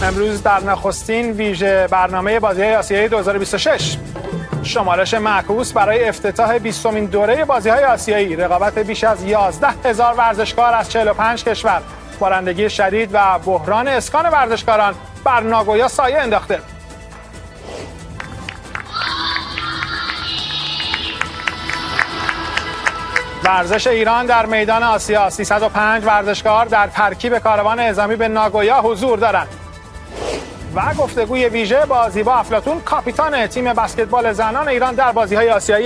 امروز در نخستین ویژه برنامه بازی‌های آسیایی 2026 شمارش معکوس برای افتتاح 20مین دوره بازی‌های آسیایی. رقابت بیش از 11,000 ورزشکار از 45 کشور، بارندگی شدید و بحران اسکان ورزشکاران بر ناگویا سایه انداخته. ورزش ایران در میدان آسیا. 305 ورزشکار در ترکیب کاروان اعزامی به ناگویا حضور دارند. و گفتگوی ویژه با زیبا افلاطون، کاپیتان تیم بسکتبال زنان ایران در بازی‌های آسیایی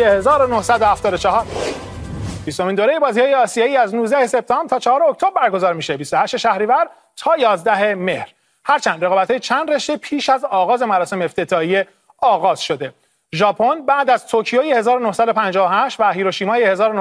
1974. 20مین دوره بازی‌های آسیایی از 19 سپتامبر تا 4 اکتبر برگزار میشه. 28 شهریور تا 11 مهر. هرچند رقابت‌های چند رشته پیش از آغاز مراسم افتتاحیه آغاز شده. ژاپن بعد از توکیوی 1958 و هیروشیمای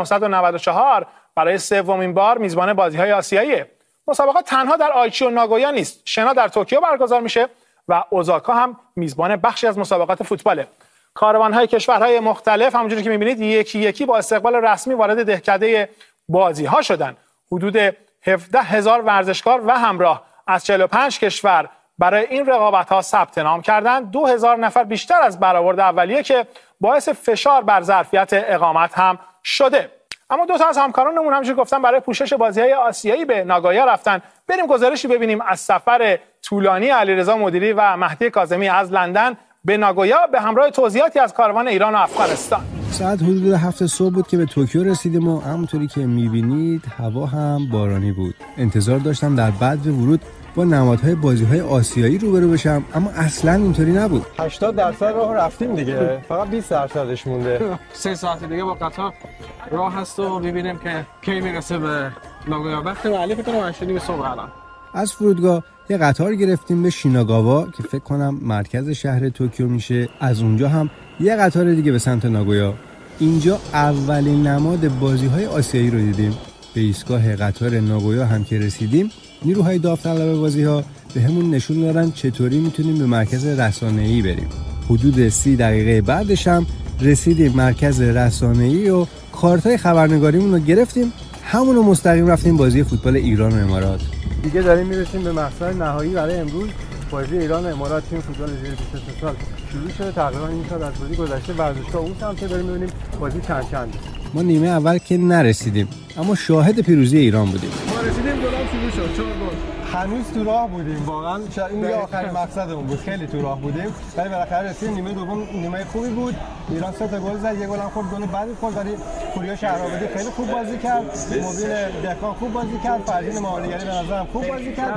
1994 برای سومین بار میزبان بازی‌های آسیاییه. مسابقات تنها در آیچی و ناگویا نیست. شنا در توکیو برگزار میشه و اوزاکا هم میزبان بخشی از مسابقات فوتباله. کاروان‌های کشورهای مختلف همونجوری که می‌بینید یکی یکی با استقبال رسمی وارد دهکده بازی‌ها شدن. حدود 17,000 ورزشکار و همراه از 45 کشور برای این رقابت‌ها ثبت نام کردند. 2,000 نفر بیشتر از برآورد اولیه که باعث فشار بر ظرفیت اقامت هم شده. اما دو تا از همکارانمون همونجوری گفتن برای پوشش بازی‌های آسیایی به ناگویا رفتن. بریم گزارشی ببینیم از سفر طولانی علیرضا مدیری و مهدی کاظمی از لندن به ناگویا به همراه توضیحاتی از کاروان ایران و افغانستان. ساعت حدود 7 صبح بود که به توکیو رسیدیم و همونطوری که می‌بینید هوا هم بارانی بود. انتظار داشتم در بعد ورود با نمادهای بازی‌های آسیایی روبرو بشم، اما اصلاً اینطوری نبود. 80% راه رفتیم دیگه، فقط 20%ش مونده. 3 ساعت دیگه با قطار راه هست و ببینیم که کی میرسه به ناگویا. وقت معلی فکر کنم 8 صبح الان. از فرودگاه یه قطار گرفتیم به شیناگاوا که فکر کنم مرکز شهر توکیو میشه. از اونجا هم یه قطار دیگه به سمت ناگویا. اینجا اولین نماد بازی‌های آسیایی رو دیدیم. به ایستگاه قطار ناگویا هم که رسیدیم، نیروهای داوطلب بازی‌ها بهمون نشون دادن چطوری میتونیم به مرکز رسانه‌ای بریم. حدود 30 دقیقه بعدش هم رسیدیم مرکز رسانه‌ای و کارتای خبرنگاریمون رو گرفتیم. همون رو مستقیم رفتیم بازی فوتبال ایران و امارات. دیگه داریم میرسیم به مقصد نهایی برای امروز. بازی ایران و امارات تیم فوتبال زیر 23 سال شروع شده. تقریبا این سال از بازی گذشته ورزشگاه اون سمت داریم می‌بینیم بازی چند. ما نیمه اول که نرسیدیم، اما شاهد پیروزی ایران بودیم. ما رسیدیم گلام شروع شد 4 گل. هنوز تو راه بودیم، واقعا این دیگه آخرین مقصدمون بود. خیلی تو راه بودیم ولی بالاخره رسیدیم. نیمه دوم نیمه خوبی بود. ایران 3 تا گل زد، یه گل هم خورد، گل بعدی خورد. ولی پوریا شهرآبادی خیلی خوب بازی کرد. مبین دهقان خوب بازی کرد. فرزین معالیگری به نظرم خوب بازی کرد.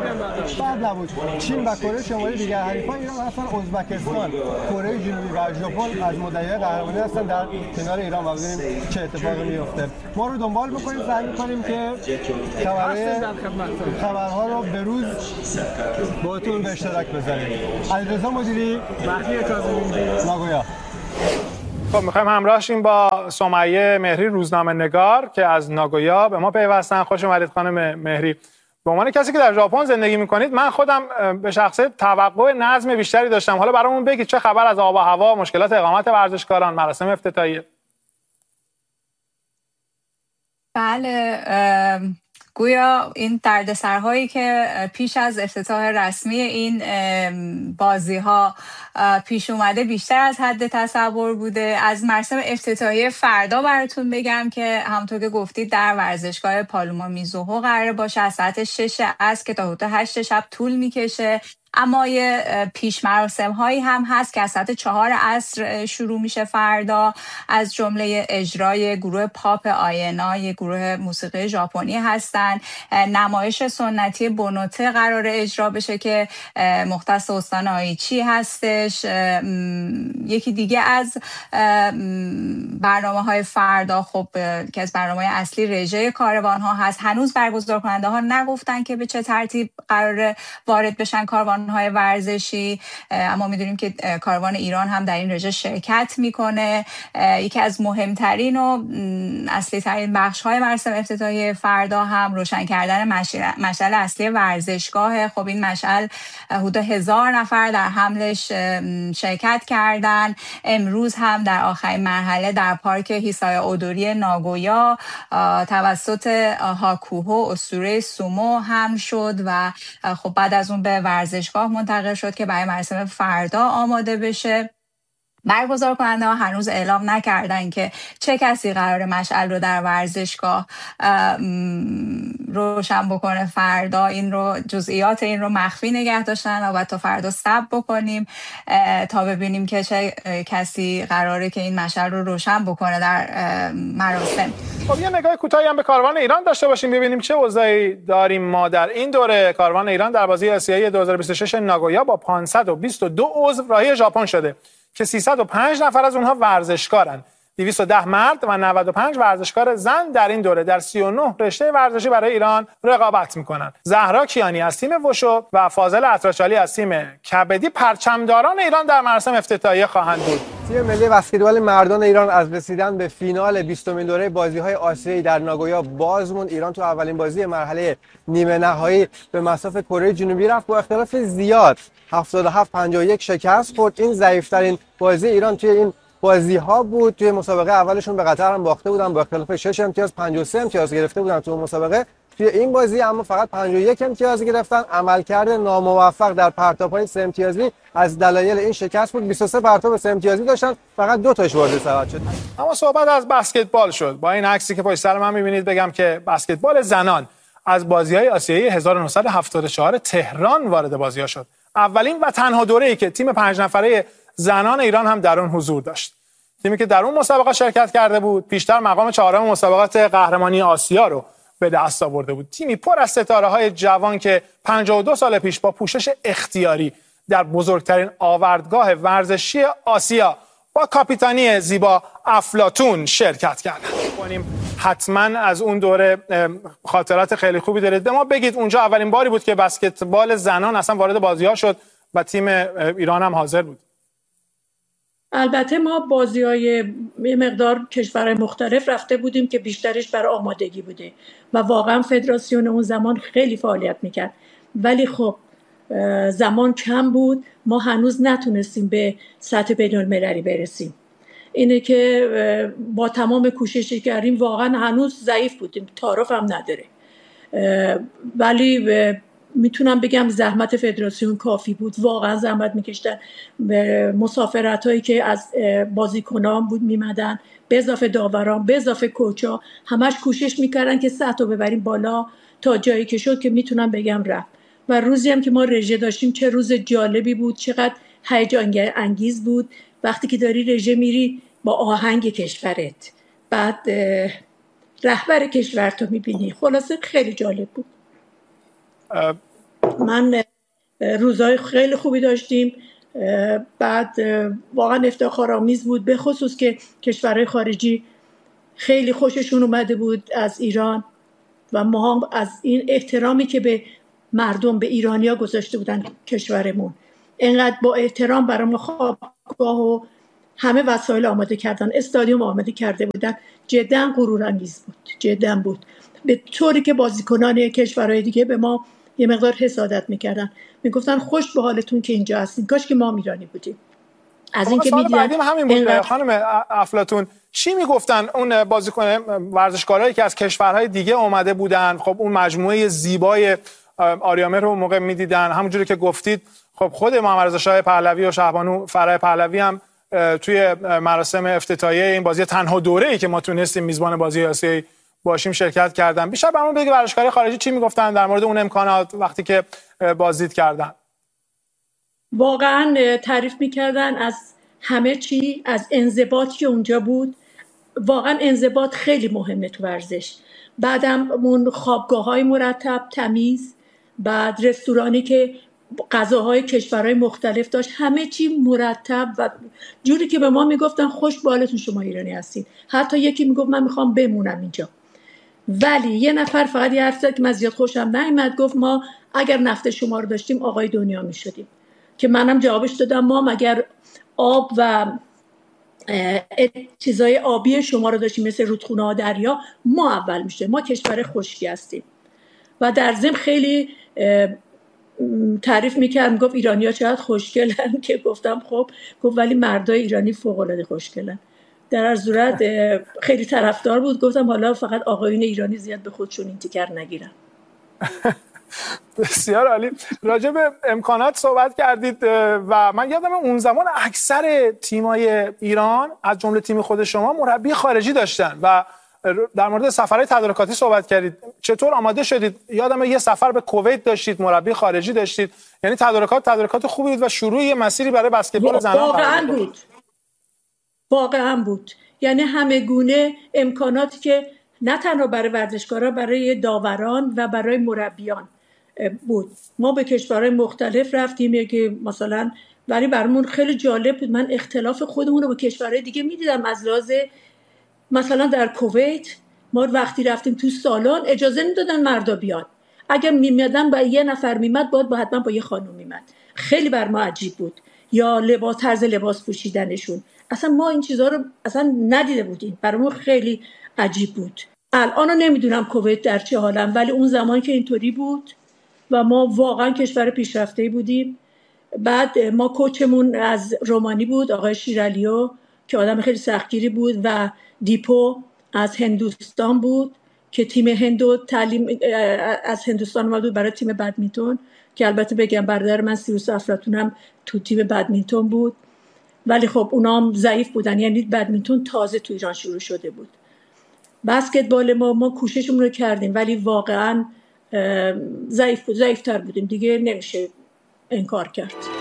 بعد نبود. چین و کره شمالی دیگر حریفان ایران هستن. ازبکستان، کره جنوبی و ژاپن از مدعیای قهرمانی هستن در کنار ایران. و ببینیم چه اتفاقی میفته. ما رو دنبال بکنیم، سعی می‌کنیم که خبرها رو به روز باهاتون به اشتراک بذاریم. علیرضا مدیری، مهدی کاظمی، ناگویا. خب میخوایم همراه شیم با سمیه مهری، روزنامه نگار که از ناگویا به ما پیوستن. خوش اومدید خانم مهری. به عنوان کسی که در ژاپن زندگی میکنید، من خودم به شخصه توقع نظم بیشتری داشتم. حالا برامون بگید چه خبر از آب و هوا، مشکلات اقامت ورزشکاران، مراسم افتتاحیه؟ بله، گویا این دردسرهایی که پیش از افتتاح رسمی این بازی‌ها پیش اومده بیشتر از حد تصور بوده. از مراسم افتتاحیه فردا براتون بگم که همونطور که گفتید در ورزشگاه پالوما میزوهو قرار باشه از ساعت 6 عصر که تا حدود 8 شب طول میکشه. اما یه پیش مراسم هایی هم هست که از ساعت 4 عصر شروع میشه فردا، از جمله اجرای گروه پاپ آینا، یه گروه موسیقی ژاپنی هستن. نمایش سنتی بونوته قرار اجرا بشه که مختص استان آیچی هستش. یکی دیگه از برنامه های فردا خب که از برنامه اصلی رژه کاروان ها هست. هنوز برگزار کننده ها نگفتن که به چه ترتیب قرار وارد بشن کاروان های ورزشی، اما میدونیم که کاروان ایران هم در این رژه شرکت میکنه. یکی از مهمترین و اصلی ترین بخش های مراسم افتتاحیه فردا هم روشن کردن مشعل اصلی ورزشگاه. خب این مشعل حدود 1000 نفر در حملش شرکت کردن. امروز هم در آخرین مرحله در پارک هیسای اودوری ناگویا توسط هاکوهو اسطوره سومو هم شد و خب بعد از اون به ورزش ورزشگاه منتقل شد که برای مراسم فردا آماده بشه. برگزار کننده ها هنوز اعلام نکردن که چه کسی قرار مشعل رو در ورزشگاه روشن بکنه فردا. این رو جزئیات این رو مخفی نگه داشتن و تا فردا صبر بکنیم تا ببینیم که چه کسی قراره که این مشعل رو روشن بکنه در مراسم. خب یه نگاه کوتاهی هم به کاروان ایران داشته باشیم ببینیم چه اوضاعی داریم ما در این دوره. کاروان ایران در بازی آسیایی 2026 ناگویا با 522 عضو راهی ژاپن شده که 305 نفر از اونها ورزشکارن. 210 مرد و 95 ورزشکار زن در این دوره در 39 رشته ورزشی برای ایران رقابت میکنن. زهرا کیانی از تیم وشو و فاضل عطرآچالی از تیم کبدی پرچمداران ایران در مراسم افتتاحیه خواهند بود. تیم ملی بسکتبال مردان ایران از رسیدن به فینال 20مین دوره بازی‌های آسیایی در ناگویا باز موند. ایران تو اولین بازی مرحله نیمه نهایی به مصاف کره جنوبی رفت با اختلاف زیاد 77-51 شکست خورد. این ضعیف‌ترین بازی ایران توی این بازی‌ها بود. توی مسابقه اولشون به قطر هم باخته بودن با اختلاف 6 امتیاز، 53 امتیاز گرفته بودن تو مسابقه. توی این بازی اما فقط 51 امتیاز گرفتن. عملکرد ناموفق در پرتاب‌های 3 امتیازی از دلایل این شکست بود. 23 پرتاب 3 امتیازی داشتن، فقط 2 تاش وارد سبد شد. اما صحبت از بسکتبال شد. با این عکسی که پشت سر من می‌بینید بگم که بسکتبال زنان از بازی‌های آسیایی 1974 تهران وارد بازی‌ها شد. اولین و تنها دوره‌ای که تیم 5 نفره زنان ایران هم در اون حضور داشت. تیمی که در اون مسابقه شرکت کرده بود پیشتر مقام 4م مسابقات قهرمانی آسیا رو به دست آورده بود. تیمی پر از ستاره‌های جوان که 52 سال پیش با پوشش اختیاری در بزرگترین آوردگاه ورزشی آسیا با کاپیتانی زیبا افلاطون شرکت کردند. حتما از اون دوره خاطرات خیلی خوبی دارید. به ما بگید اونجا اولین باری بود که بسکتبال زنان اصلا وارد بازی‌ها شد و تیم ایران هم حاضر بود. البته ما بازی‌های یه مقدار کشورهای مختلف رفته بودیم که بیشترش برای آمادگی بوده و واقعا فدراسیون اون زمان خیلی فعالیت میکرد، ولی خب زمان کم بود، ما هنوز نتونستیم به سطح بین‌المللی برسیم. اینه که با تمام کوششی کردیم واقعا هنوز ضعیف بودیم، تعارف هم نداره، ولی میتونم بگم زحمت فدراسیون کافی بود. واقعا زحمت میکشتن. مسافرت هایی که از بازیکنان بود میمدن، به اضافه داوران، به اضافه کوچا، همش کوشش میکردن که سطح رو ببریم بالا تا جایی که شد که میتونم بگم رفت. و روزی هم که ما رژه داشتیم چه روز جالبی بود، چقدر هیجان انگیز بود وقتی که داری رژه میری با آهنگ کشورت، بعد رهبر کشور تو میبینی. خلاصه خیلی جالب بود. من روزهای خیلی خوبی داشتیم. بعد واقعا افتخارآمیز بود، به خصوص که کشورهای خارجی خیلی خوششون اومده بود از ایران و ما هم از این احترامی که به مردم، به ایرانیا گذاشته بودن کشورمون، اینقدر با احترام برای ما خوابگاه و همه وسایل آماده کردن، استادیوم آماده کرده بودن. جدا غرورانگیز بود، جدا بود. به طوری که بازیکنان کشورهای دیگه به ما یه مقدار حسادت میکردن، میگفتن خوش به حالتون که اینجا هستین، کاش که ما ایرانی بودیم. از اینکه میدیدن همین بود. خانم افلاطون چی میگفتن اون بازیکن ورزشکارایی که از کشورهای دیگه اومده بودن؟ خب اون مجموعه زیبای آریامر رو موقع میدیدن، همونجوری که گفتید خب خود محمد رضا شاه پهلوی و شهبانو فرح پهلوی هم توی مراسم افتتاحیه این بازی تنها دوره‌ای که ما تونستیم میزبان بازی آسیایی باشیم شرکت کردن. بیشتر برامون بگید ورزشکارای خارجی چی میگفتن در مورد اون امکانات وقتی که بازدید کردن؟ واقعا تعریف میکردن از همه چی، از انضباطی که اونجا بود. واقعا انضباط خیلی مهمه تو ورزش. بعدم اون خوابگاه‌های مرتب، تمیز، بعد رستورانی که غذاهای کشورهای مختلف داشت، همه چی مرتب و جوری که به ما میگفتن خوش به حالتون شما ایرانی هستین. حتی یکی میگفت من میخوام بمونم اینجا. ولی یه نفر فقط یه حرف زد که من زیاد خوشم نیامد، گفت ما اگر نفت شما رو داشتیم آقای دنیا میشدیم. که منم جوابش دادم ما مگر آب و چیزای آبی شما رو داشتیم مثل رودخونه ها، دریا، ما اول میشه. ما کشور خشکی هستیم. و در ضمن خیلی تعریف میکرد، میگفت ایرانی‌ها چقدر خوشگلن که گفتم خب، گفت ولی مردای ایرانی فوق‌العاده خوشگلن. در هر صورت خیلی طرفدار بود. گفتم حالا فقط آقایون ایرانی زیاد به خودشون این تیکر نگیرن. بسیار عالی. راجع به امکانات صحبت کردید و من یادم اون زمان اکثر تیمای ایران از جمله تیم خود شما مربی خارجی داشتن و در مورد سفرهای تدارکاتی صحبت کردید. چطور آماده شدید؟ یادم یه سفر به کویت داشتید، مربی خارجی داشتید، یعنی تدارکات خوبی بود و شروع یه مسیری برای بسکتبال زنان واقعا بود. یعنی همه گونه امکاناتی که نه تنها برای ورزشکارا، برای داوران و برای مربیان بود. ما به کشورهای مختلف رفتیم که مثلا ولی برامون خیلی جالب بود. من اختلاف خودمون رو با کشورهای دیگه میدیدم از لحاظ مثلا در کویت ما وقتی رفتیم تو سالن اجازه نمیدادن مردا بیان. اگر میمدن با یه نفر میمد باید حتما با یه خانم میمد. خیلی بر ما عجیب بود. یا طرز لباس پوشیدنشون، اصلا ما این چیزها رو اصلا ندیده بودیم. برامون خیلی عجیب بود. الان نمیدونم کویت در چه حالم، ولی اون زمان که اینطوری بود و ما واقعا کشور پیشرفته‌ای بودیم. بعد ما کوچمون از رومانی بود، آقای شیرالیو که آدم خیلی سختگیری بود و دیپو از هندوستان بود که تیم هندو تعلیم از هندوستان اومد بود برای تیم بدمینتون، که البته بگم برادر من سیروس افلاطون هم تو تیم بدمینتون بود، ولی خب اونا هم ضعیف بودن. یعنی بدمینتون تازه تو ایران شروع شده بود. بسکتبال ما کوششمون رو کردیم ولی واقعا ضعیفتر بودیم دیگه، نمیشه انکار کرد.